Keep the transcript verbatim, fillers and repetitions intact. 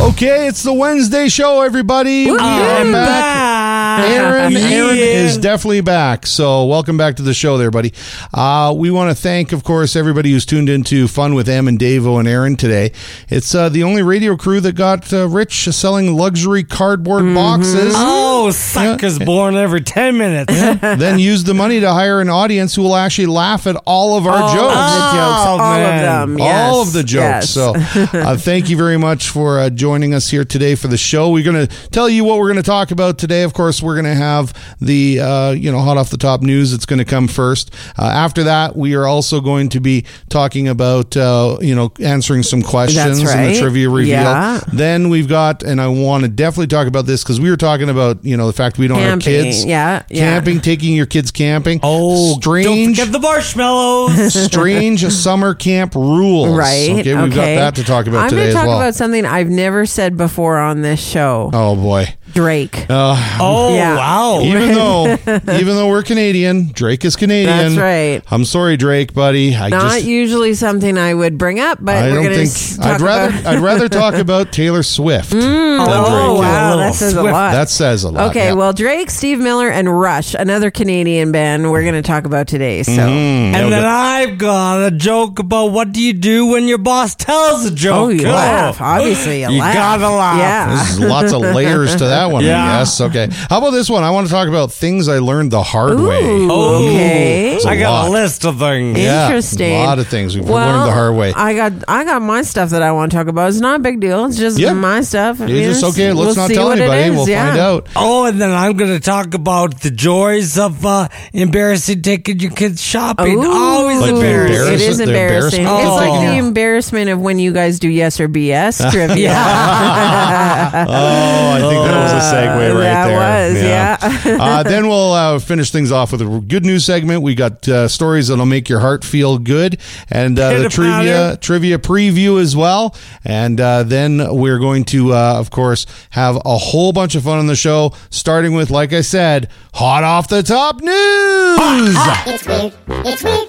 Okay, it's the Wednesday show, everybody. We are I'm back. back. Aaron, Yeah. Aaron is definitely back. So welcome back to the show there, buddy. Uh, we want to thank, of course, everybody who's tuned into Fun with Em and Davo and Aaron today. It's uh, the only radio crew that got uh, rich selling luxury cardboard Mm-hmm. boxes. Oh, suckers born every ten minutes. Then use the money to hire an audience who will actually laugh at all of our all jokes. of the jokes, Oh, all man. of them, yes. All of the jokes. Yes. So uh, thank you very much for uh, joining us here today for the show. We're going to tell you what we're going to talk about today. Of course, we're going to have the, uh, you know, hot off the top news that's going to come first. Uh, after that, we are also going to be talking about, uh, you know, answering some questions That's in the right. trivia reveal. Yeah. Then we've got, and I want to definitely talk about this because we were talking about, you know, the fact we don't Camping. have kids. Yeah, yeah. Camping, taking your kids camping. Oh, strange. don't forget the marshmallows. Strange summer camp rules. Right. Okay, we've got that to talk about I'm today gonna as talk well. about something I've never said before on this show. Oh boy. Drake. Uh, Oh, Yeah. wow. even though even though we're Canadian, Drake is Canadian. That's right. I'm sorry, Drake, buddy. I Not just usually something I would bring up, but I we're don't gonna think s- I'd talk rather about. I'd rather talk about Taylor Swift than Oh, Drake. wow, Yeah, that says a Swift. lot. That says a lot. Okay, yeah. well, Drake, Steve Miller, and Rush, another Canadian band, we're going to talk about today. So, Mm, And no, then but- I've got a joke about what do you do when your boss tells a joke. oh, you laugh. Obviously, you, You laugh. gotta laugh. Yeah. There's lots of layers to that one, I Yeah. guess. Okay. How about this one? I want to talk about things I learned the hard way. Ooh, Oh, okay. It's a I got lot. a list of things. Yeah, Interesting. a lot of things we've well, learned the hard way. I got I got my stuff that I want to talk about. It's not a big deal. It's just Yeah. my stuff. You just okay, let's we'll not see tell what it anybody. is, We'll yeah. find out. Oh, and then I'm going to talk about the joys of uh, embarrassing taking your kids shopping. Ooh, Always Like the embarrassing. It is the embarrassing. embarrassment It's of like taking the your- embarrassment of when you guys do yes or B S trivia. Oh, I think that was a segue right that there. was, yeah. uh, then we'll uh, finish things off with a good news segment. We got uh, stories that'll make your heart feel good, and uh, the Pitter trivia patter. trivia preview as well. And uh, then we're going to, uh, of course, have a whole bunch of fun on the show, starting with, like I said, hot off the top news. It's weird. It's weird.